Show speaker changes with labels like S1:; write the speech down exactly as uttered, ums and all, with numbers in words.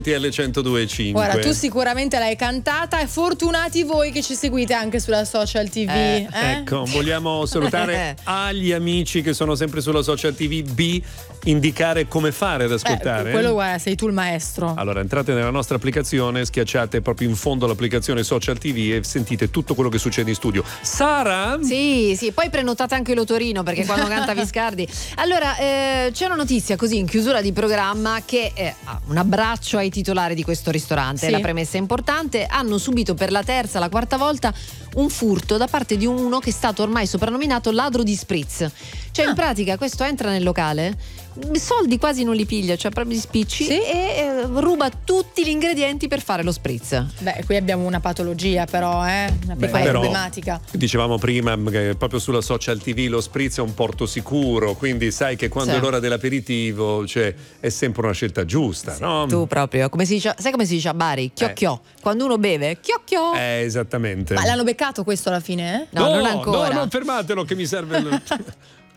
S1: T L centodue e cinque.
S2: Guarda, tu sicuramente l'hai cantata e fortunati voi che ci seguite anche sulla social T V.
S1: Eh,
S2: eh?
S1: Ecco, vogliamo salutare agli amici che sono sempre sulla social T V. B, indicare come fare ad ascoltare.
S2: Eh, quello, guarda, sei tu il maestro.
S1: Allora, entrate nella nostra applicazione, schiacciate proprio in fondo l'applicazione Social T V e sentite tutto quello che succede in studio. Sara?
S3: Sì, sì, poi prenotate anche l'Otorino, perché quando canta Viscardi. Allora, eh, c'è una notizia così in chiusura di programma che eh, un abbraccio ai titolari di questo ristorante.
S2: Sì.
S3: La premessa è importante: hanno subito per la terza, la quarta volta un furto da parte di uno che è stato ormai soprannominato ladro di spritz. Cioè,
S2: Ah.
S3: in pratica, questo entra nel locale, soldi quasi non li piglia, cioè proprio gli spicci,
S2: Sì.
S3: e eh, ruba tutti gli ingredienti per fare lo spritz.
S2: Beh, qui abbiamo una patologia però, eh? Una
S1: Beh,
S2: piccola
S1: però,
S2: problematica.
S1: dicevamo prima che proprio sulla social T V lo spritz è un porto sicuro, quindi sai che quando
S3: Sì.
S1: è l'ora dell'aperitivo, cioè, è sempre una scelta giusta, no?
S3: Tu proprio, come si dice, sai come si dice a Bari? Chiocchiò. Quando uno beve, chiocchiò.
S1: Eh, esattamente.
S2: Ma l'hanno beccato questo alla fine, eh?
S3: No, non ancora.
S1: No, non fermatelo che mi serve il...